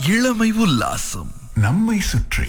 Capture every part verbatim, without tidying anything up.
இளமை உல்லாசம் நம்மை சுற்றி.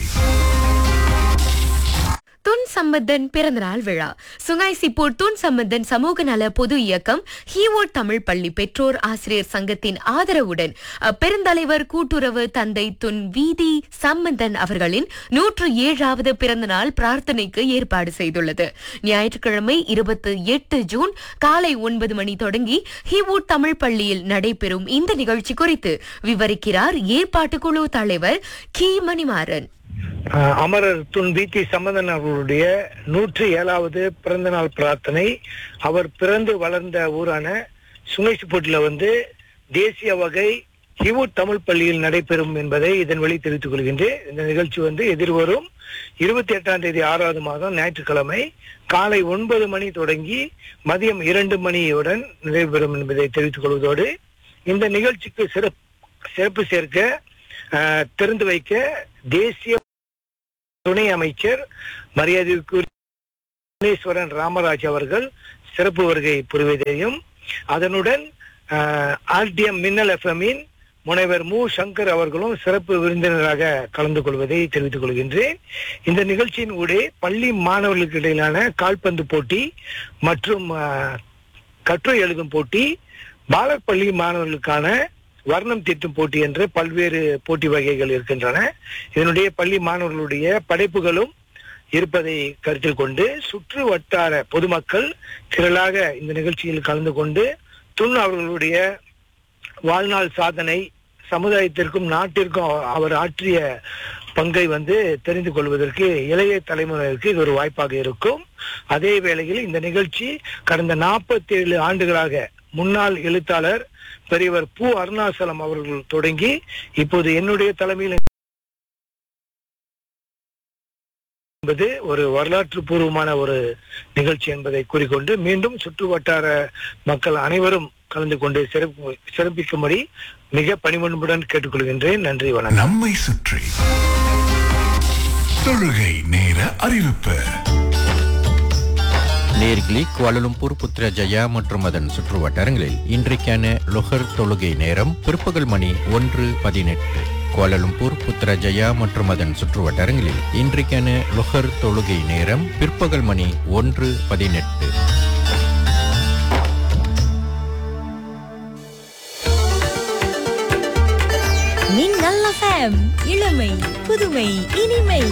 துன் சம்பந்தன் பிறந்தநாள் விழா. சுங்காய் சிப்பூர் துன் சம்பந்தன் சமூக நல பொது இயக்கம் ஹீவோட் தமிழ் பள்ளி பெற்றோர் ஆசிரியர் சங்கத்தின் ஆதரவுடன் பெருந்தலைவர் கூட்டுறவு தந்தை துன் வீதி சம்பந்தன் அவர்களின் நூற்று ஏழாவது பிறந்தநாள் பிரார்த்தனைக்கு ஏற்பாடு செய்துள்ளது. ஞாயிற்றுக்கிழமை இருபத்தி எட்டு ஜூன் காலை ஒன்பது மணி தொடங்கி ஹீவோட் தமிழ் பள்ளியில் நடைபெறும் இந்த நிகழ்ச்சி குறித்து விவரிக்கிறார் ஏற்பாட்டு குழு தலைவர் கி மணிமாறன். அமரர் துன் வீதி சம்பந்தன் அவர்களுடைய நூற்றி ஏழாவது பிறந்த நாள் பிரார்த்தனை அவர் பிறந்து வளர்ந்த ஊரான சுங்கைசிப்பூட்டில் வந்து தேசிய வகை ஹிவுட் தமிழ் பள்ளியில் நடைபெறும் என்பதை இதன் வழி தெரிவித்துக் கொள்கின்றேன். இந்த நிகழ்ச்சி வந்து எதிர்வரும் இருபத்தி எட்டாம் தேதி ஆறாவது மாதம் ஞாயிற்றுக்கிழமை காலை ஒன்பது மணி தொடங்கி மதியம் இரண்டு மணியுடன் நடைபெறும் என்பதை தெரிவித்துக் கொள்வதோடு இந்த நிகழ்ச்சிக்கு சிறப்பு சிறப்பு சேர்க்க திறந்து வைக்க தேசிய துணை அமைச்சர் மரியாதைக்குரிய ராமராஜ் அவர்கள் சிறப்பு வருகை புரிவதையும் அதனுடன் ஆர்டிஎம் மின்னல் எஃப்எம்மின் முனைவர் மு சங்கர் அவர்களும் சிறப்பு விருந்தினராக கலந்து கொள்வதை தெரிவித்துக் கொள்கின்றேன். இந்த நிகழ்ச்சியின் ஊடே பள்ளி மாணவர்களுக்கு இடையிலான கால்பந்து போட்டி மற்றும் கட்டுரை எழுதும் போட்டி, பாலர் பள்ளி மாணவர்களுக்கான வர்ணம் தீட்டும் போட்டி என்று பல்வேறு போட்டி வகைகள் இருக்கின்றன. இதனுடைய பள்ளி மாணவர்களுடைய படைப்புகளும் இருப்பதை கருத்தில் கொண்டு சுற்று வட்டார பொதுமக்கள் திரளாக இந்த நிகழ்ச்சியில் கலந்து கொண்டு துன் அவர்களுடைய வாழ்நாள் சாதனை, சமுதாயத்திற்கும் நாட்டிற்கும் அவர் ஆற்றிய பங்கை வந்து தெரிந்து கொள்வதற்கு இளைய தலைமுறைக்கு இது ஒரு வாய்ப்பாக இருக்கும். அதே வேளையில் இந்த நிகழ்ச்சி கடந்த நாற்பத்தி ஏழு ஆண்டுகளாக முன்னாள் எழுத்தாளர் பெரியவர் பூ அருணாசலம் அவர்கள் தொடங்கி இப்போது என்னுடைய தலைமையில் என்பது ஒரு வரலாற்று பூர்வமான ஒரு நிகழ்ச்சி என்பதை கூறிக்கொண்டு மீண்டும் சுற்று வட்டார மக்கள் அனைவரும் கலந்து கொண்டு சிறப்பு சிறப்பிக்கும்படி மிக பணிவன்புடன் கேட்டுக்கொள்கின்றேன். நன்றி, வணக்கம். நம்மை சுற்றி தொழுகை நேர அறிவிப்பு. நேர்கிலி குவாலலும்பூர் புத்ரஜயா மற்றும் அதன் சுற்று வட்டாரங்களில் இன்றைக்கான லொஹர் தொழுகை நேரம் பிற்பகல் மணி ஒன்று பதினெட்டு. குவாலலும்பூர் புத்ரஜயா மற்றும் அதன் சுற்று வட்டாரங்களில் இன்றைக்கான லொஹர் தொழுகை நேரம் பிற்பகல் மணி ஒன்று பதினெட்டு. மின்னல் எஃப்எம், இளமை புதுமை இனிமை.